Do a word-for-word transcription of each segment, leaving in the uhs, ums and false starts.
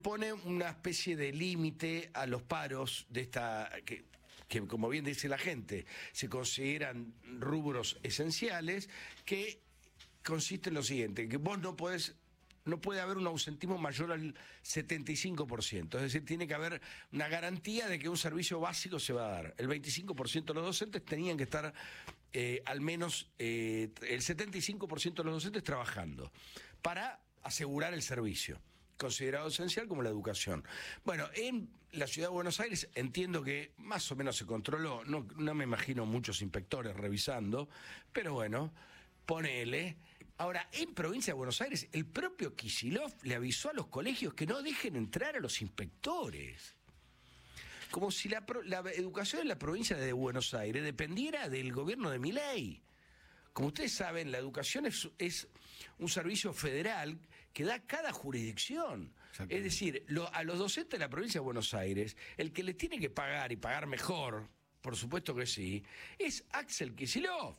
pone una especie de límite a los paros de esta que, que, como bien dice la gente, se consideran rubros esenciales, que consiste en lo siguiente, que vos no podés, no puede haber un ausentismo mayor al setenta y cinco por ciento, es decir, tiene que haber una garantía de que un servicio básico se va a dar. El veinticinco por ciento de los docentes tenían que estar eh, al menos eh, el setenta y cinco por ciento de los docentes trabajando para asegurar el servicio considerado esencial como la educación. Bueno, en la ciudad de Buenos Aires entiendo que más o menos se controló, no, no me imagino muchos inspectores revisando, pero bueno, ponele. Ahora, en provincia de Buenos Aires, el propio Kicillof le avisó a los colegios que no dejen entrar a los inspectores. Como si la, la educación en la provincia de Buenos Aires dependiera del gobierno de Milei. Como ustedes saben, la educación es, es un servicio federal que da cada jurisdicción. Es decir, lo, a los docentes de la provincia de Buenos Aires, el que les tiene que pagar y pagar mejor, por supuesto que sí, es Axel Kicillof.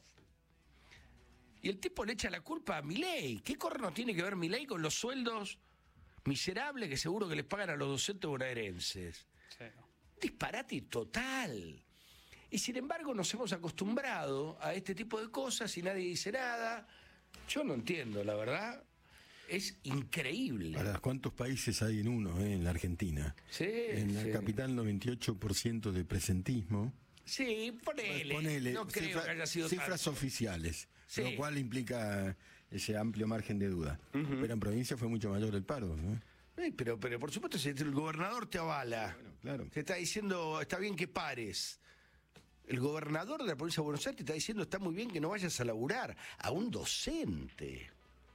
Y el tipo le echa la culpa a Milei. ¿Qué corno tiene que ver Milei con los sueldos miserables que seguro que les pagan a los docentes bonaerenses? Sí. Disparate total. Y sin embargo nos hemos acostumbrado a este tipo de cosas y nadie dice nada. Yo no entiendo, la verdad. Es increíble. Para ¿cuántos países hay en uno, eh, en la Argentina? Sí. En la sí. capital noventa y ocho por ciento de presentismo. Sí, ponele. ponele no creo cifra, que haya sido cifras tanto. oficiales, Sí. lo cual implica ese amplio margen de duda. Uh-huh. Pero en provincia fue mucho mayor el paro, ¿no? Sí, pero, pero por supuesto, si el gobernador te avala, bueno, claro. te está diciendo, está bien que pares. El gobernador de la provincia de Buenos Aires te está diciendo, está muy bien que no vayas a laburar. A un docente.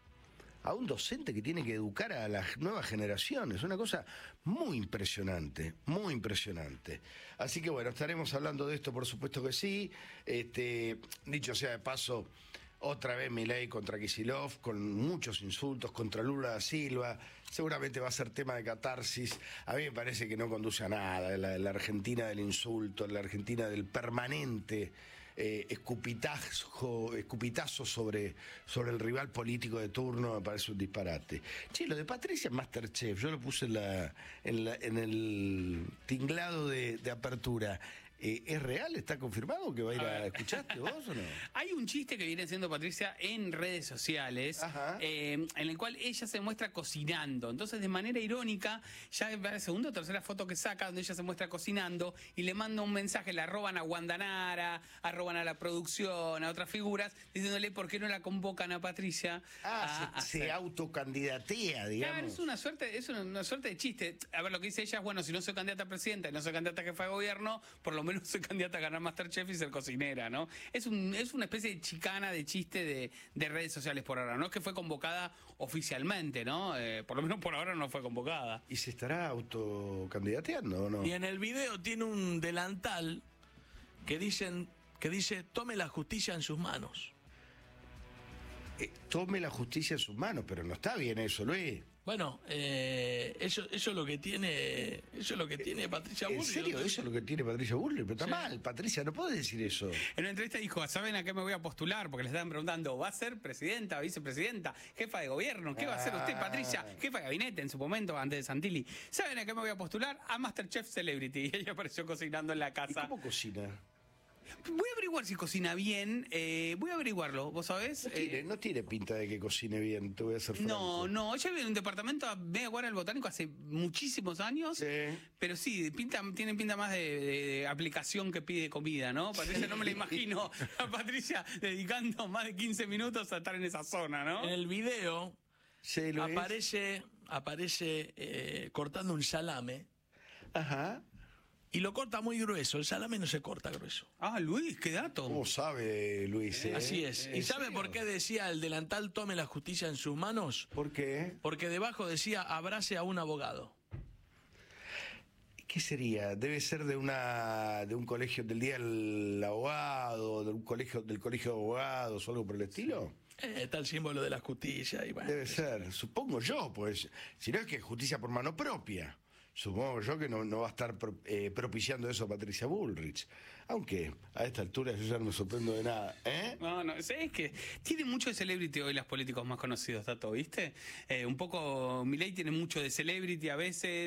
A un docente que tiene que educar a las nuevas generaciones. Una cosa muy impresionante, muy impresionante. Así que bueno, estaremos hablando de esto, por supuesto que sí. Este, dicho sea de paso, otra vez Milei contra Kicillof, con muchos insultos contra Lula da Silva. Seguramente va a ser tema de catarsis. A mí me parece que no conduce a nada. La, la Argentina del insulto, la Argentina del permanente eh, escupitajo, escupitazo sobre, sobre el rival político de turno, me parece un disparate. Che, lo de Patricia en Masterchef, yo lo puse en, la, en, la, en el tinglado de, de apertura. Eh, ¿Es real? ¿Está confirmado que va a ir a... ¿Escuchaste vos o no? Hay un chiste que viene haciendo Patricia en redes sociales, eh, en el cual ella se muestra cocinando. Entonces, de manera irónica, ya es la segunda o tercera foto que saca donde ella se muestra cocinando y le manda un mensaje, la roban a Guandanara, arroban a la producción, a otras figuras, diciéndole por qué no la convocan a Patricia. Ah, a, se, se autocandidatea, digamos. Claro, es una suerte, es una, una suerte de chiste. A ver, lo que dice ella es, bueno, si no soy candidata a presidenta y no soy candidata a jefa de gobierno, por lo menos soy candidata a ganar Masterchef y ser cocinera, ¿no? Es, un, es una especie de chicana, de chiste de, de redes sociales por ahora. No es que fue convocada oficialmente, ¿no? Eh, por lo menos por ahora no fue convocada. ¿Y se estará autocandidateando o no? Y en el video tiene un delantal que dicen que dice tome la justicia en sus manos. Eh, tome la justicia en sus manos, pero no está bien eso, Luis. Bueno, eh, eso, eso es lo que tiene, eso es lo que tiene Patricia Bullrich. ¿En serio? Eso es lo que tiene Patricia Bullrich, pero está sí. mal, Patricia, no puedes decir eso. En una entrevista dijo, ¿saben a qué me voy a postular? Porque le estaban preguntando, ¿va a ser presidenta, vicepresidenta, jefa de gobierno? ¿Qué va a hacer usted, Patricia? Jefa de gabinete en su momento, antes de Santilli. ¿Saben a qué me voy a postular? A Masterchef Celebrity. Y ella apareció cocinando en la casa. ¿Y cómo cocina? Voy a averiguar si cocina bien, eh, voy a averiguarlo, ¿vos sabés? No tiene, eh, no tiene pinta de que cocine bien, te voy a hacer franco. No, no, ella vive en un departamento a media cuadra del Botánico hace muchísimos años, sí. Pero sí, pinta, tiene pinta más de, de, de aplicación que pide comida, ¿no? Patricia, sí. No me la imagino a Patricia dedicando más de quince minutos a estar en esa zona, ¿no? En el video sí, aparece, aparece eh, cortando un salame. Ajá. Y lo corta muy grueso, el salame no se corta grueso. Ah, Luis, qué dato. ¿Cómo sabe, Luis? Eh? Así es. ¿Y sabe por qué decía el delantal tome la justicia en sus manos? ¿Por qué? Porque debajo decía abrace a un abogado. ¿Qué sería? Debe ser de una de un colegio del día del abogado, de un colegio del colegio de abogados o algo por el estilo. Eh, está el símbolo de la justicia y bueno. Debe ser, supongo yo, pues. Si no es que justicia por mano propia. Supongo yo que no, no va a estar pro- eh, propiciando eso Patricia Bullrich. Aunque a esta altura yo ya no me sorprendo de nada. ¿Eh? No, no, es que tiene mucho de celebrity hoy los políticos más conocidos, Tato, ¿viste? Eh, un poco, Milei tiene mucho de celebrity a veces.